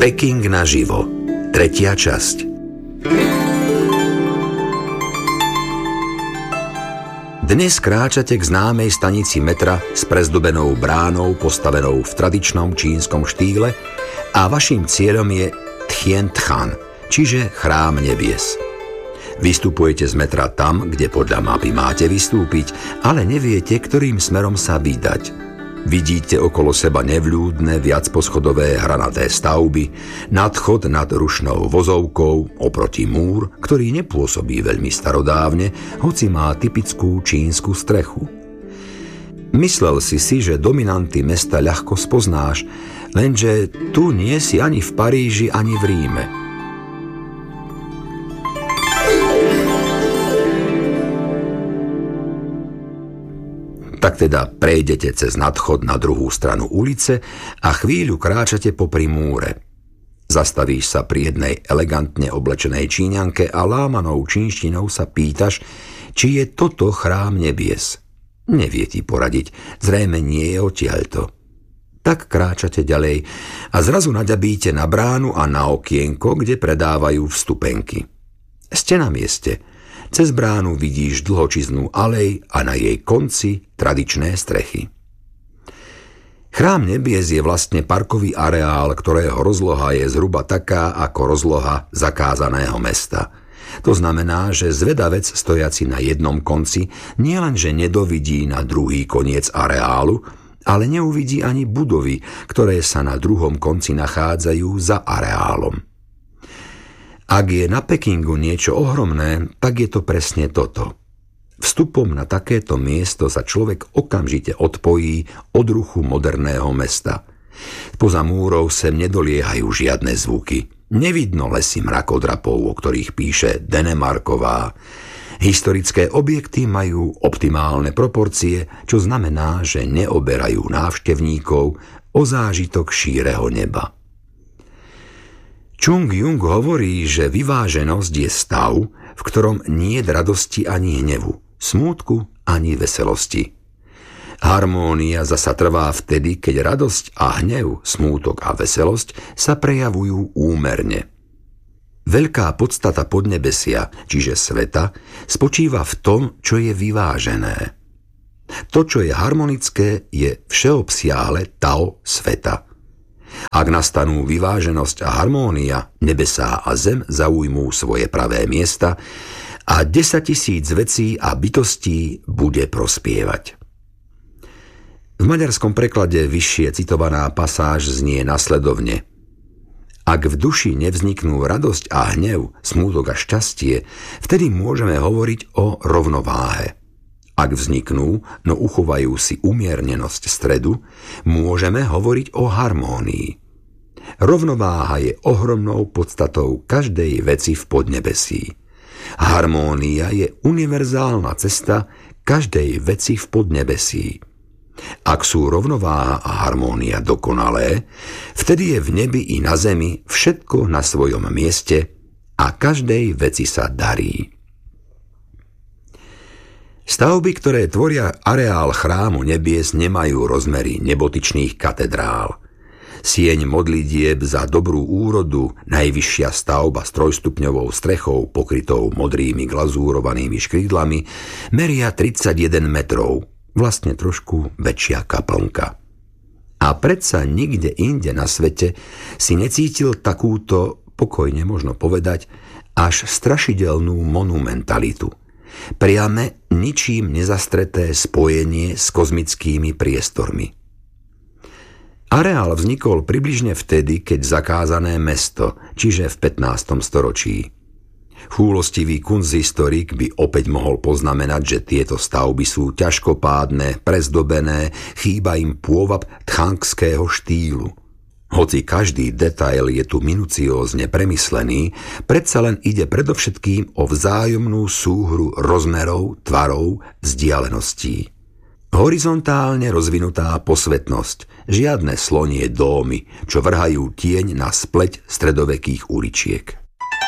Peking naživo. 3. časť. Dnes kráčate k známej stanici metra s prezdobenou bránou postavenou v tradičnom čínskom štýle a vaším cieľom je Tian-Tchan, čiže chrám nebies. Vystupujete z metra tam, kde podľa mapy máte vystúpiť, ale neviete, ktorým smerom sa vydať. Vidíte okolo seba nevľúdne, viacposchodové hranaté stavby, nadchod nad rušnou vozovkou, oproti múr, ktorý nepôsobí veľmi starodávne, hoci má typickú čínsku strechu. Myslel si, že dominanty mesta ľahko spoznáš, lenže tu nie si ani v Paríži, ani v Ríme. Tak teda prejdete cez nadchod na druhú stranu ulice a chvíľu kráčate popri múre. Zastavíš sa pri jednej elegantne oblečenej Číňanke a lámanou čínštinou sa pýtaš, či je toto chrám nebies. Nevie ti poradiť, zrejme nie je odtiaľto. Tak kráčate ďalej a zrazu naďabíte na bránu a na okienko, kde predávajú vstupenky. Ste na mieste. Cez bránu vidíš dlhočiznú alej a na jej konci tradičné strechy. Chrám nebies je vlastne parkový areál, ktorého rozloha je zhruba taká ako rozloha zakázaného mesta. To znamená, že zvedavec stojaci na jednom konci nielenže nedovidí na druhý koniec areálu, ale neuvidí ani budovy, ktoré sa na druhom konci nachádzajú za areálom. Ak je na Pekingu niečo ohromné, tak je to presne toto. Vstupom na takéto miesto sa človek okamžite odpojí od ruchu moderného mesta. Poza múrov sem nedoliehajú žiadne zvuky. Nevidno lesy mrakodrapov, o ktorých píše Denemarková. Historické objekty majú optimálne proporcie, čo znamená, že neoberajú návštevníkov o zážitok šíreho neba. Chung Jung hovorí, že vyváženosť je stav, v ktorom nie je radosti ani hnevu, smútku ani veselosti. Harmónia zasa trvá vtedy, keď radosť a hnev, smútok a veselosť sa prejavujú úmerne. Veľká podstata podnebesia, čiže sveta, spočíva v tom, čo je vyvážené. To, čo je harmonické, je všeobsiahle tao sveta. Ak nastanú vyváženosť a harmónia, nebesá a zem zaujmú svoje pravé miesta a 10 000 vecí a bytostí bude prospievať. V maďarskom preklade vyššie citovaná pasáž znie nasledovne. Ak v duši nevzniknú radosť a hnev, smútok a šťastie, vtedy môžeme hovoriť o rovnováhe. Ak vzniknú, no uchovajú si umiernenosť stredu, môžeme hovoriť o harmónii. Rovnováha je ohromnou podstatou každej veci v podnebesí. Harmónia je univerzálna cesta každej veci v podnebesí. Ak sú rovnováha a harmónia dokonalé, vtedy je v nebi i na zemi všetko na svojom mieste a každej veci sa darí. Stavby, ktoré tvoria areál chrámu nebies, nemajú rozmery nebotičných katedrál. Sieň modlitieb za dobrú úrodu, najvyššia stavba s trojstupňovou strechou pokrytou modrými glazúrovanými škrídlami, meria 31 metrov, vlastne trošku väčšia kaplnka. A predsa nikde inde na svete si necítil takúto, pokojne možno povedať, až strašidelnú monumentalitu. Priame, ničím nezastreté spojenie s kozmickými priestormi. Areál vznikol približne vtedy, keď zakázané mesto, čiže v 15. storočí. Chúlostivý kunsthistorik by opäť mohol poznamenať, že tieto stavby sú ťažkopádne, prezdobené, chýba im pôvab tchangského štýlu. Hoci každý detail je tu minuciózne premyslený, predsa len ide predovšetkým o vzájomnú súhru rozmerov, tvarov, vzdialeností. Horizontálne rozvinutá posvetnosť, žiadne slonie dómy, čo vrhajú tieň na spleť stredovekých uličiek.